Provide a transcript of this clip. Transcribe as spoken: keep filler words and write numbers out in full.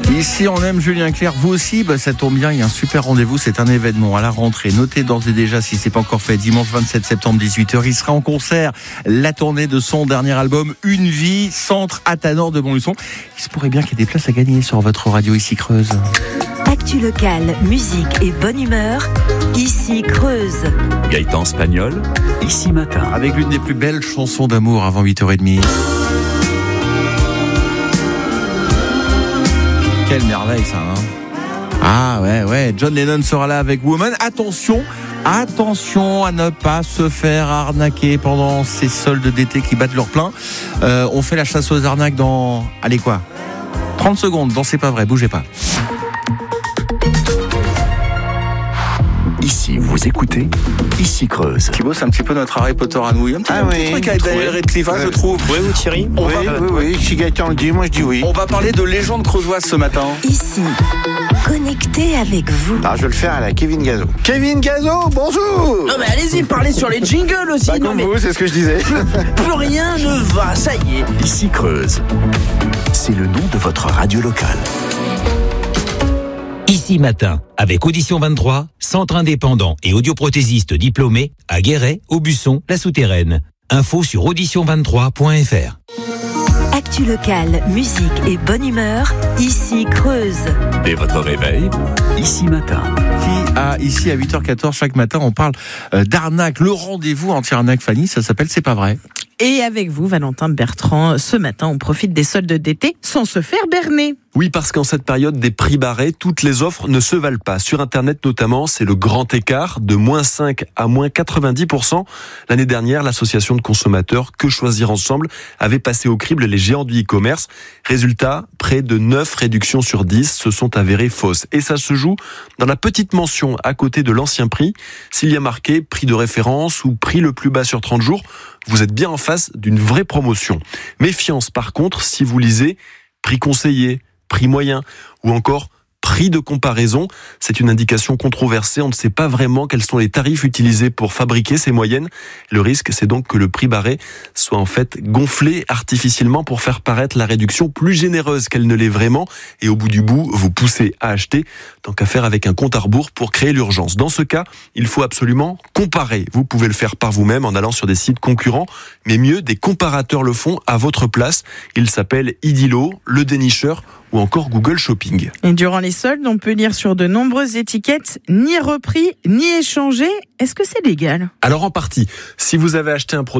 Ici, on aime Julien Clerc. Vous aussi, bah, ça tombe bien. Il y a un super rendez-vous. C'est un événement à la rentrée. Notez d'ores et déjà, si c'est pas encore fait, dimanche vingt-sept septembre, dix-huit heures. Il sera en concert. La tournée de son dernier album, Une vie, centre Athanor de Montluçon. Il se pourrait bien qu'il y ait des places à gagner sur votre radio ici Creuse. Actu locale, musique et bonne humeur. Ici Creuse. Gaëtan Spagnol, Ici Matin. Avec l'une des plus belles chansons d'amour avant huit heures trente. Quelle merveille ça, hein. Ah ouais, ouais, John Lennon sera là avec Woman. Attention, attention à ne pas se faire arnaquer pendant ces soldes d'été qui battent leur plein. Euh, on fait la chasse aux arnaques dans, allez quoi, trente secondes, dans C'est pas vrai, bougez pas. Ici, vous écoutez Ici Creuse. Thibaut, c'est un petit peu notre Harry Potter à nous. Un petit, Ah un petit oui. truc avec Daniel Radcliffe, hein, je trouve. Oui, vous Thierry On Oui, va- oui, oui. Si Gaëtan le dit, moi je dis oui. On va parler de légende creusoise ce matin. Ici, connecté avec vous. Alors je vais le faire à la Kevin Gazo. Kevin Gazo, bonjour. Non mais allez-y, parlez sur les jingles aussi. Pas non comme mais vous, c'est ce que je disais. plus rien ne va, ça y est. Ici Creuse. C'est le nom de votre radio locale. Ici Matin, avec Audition vingt-trois, centre indépendant et audioprothésiste diplômé à Guéret, Aubusson, La Souterraine. Info sur audition vingt-trois point f r. Actu locale, musique et bonne humeur. Ici Creuse. Dès votre réveil, Ici Matin. Qui a ici à huit heures quatorze chaque matin, on parle euh, d'arnaque. Le rendez-vous anti-arnaque, Fanny, ça s'appelle C'est pas vrai. Et avec vous, Valentin Bertrand, ce matin, on profite des soldes d'été sans se faire berner. Oui, parce qu'en cette période des prix barrés, toutes les offres ne se valent pas. Sur Internet notamment, c'est le grand écart de moins cinq à moins quatre-vingt-dix pour cent. L'année dernière, l'association de consommateurs Que Choisir Ensemble avait passé au crible les géants du e-commerce. Résultat, près de neuf réductions sur dix se sont avérées fausses. Et ça se joue dans la petite mention à côté de l'ancien prix. S'il y a marqué prix de référence ou prix le plus bas sur trente jours, vous êtes bien en face d'une vraie promotion. Méfiance par contre si vous lisez prix conseillé, prix moyen ou encore prix de comparaison. C'est une indication controversée. On ne sait pas vraiment quels sont les tarifs utilisés pour fabriquer ces moyennes. Le risque, c'est donc que le prix barré soit en fait gonflé artificiellement pour faire paraître la réduction plus généreuse qu'elle ne l'est vraiment. Et au bout du bout, vous poussez à acheter, tant qu'à faire avec un compte à rebours pour créer l'urgence. Dans ce cas, il faut absolument comparer. Vous pouvez le faire par vous-même en allant sur des sites concurrents, mais mieux, des comparateurs le font à votre place. Ils s'appellent Idilo, Le Dénicheur ou encore Google Shopping. Et durant les soldes, on peut lire sur de nombreuses étiquettes ni repris, ni échangé. Est-ce que c'est légal ? Alors en partie, si vous avez acheté un produit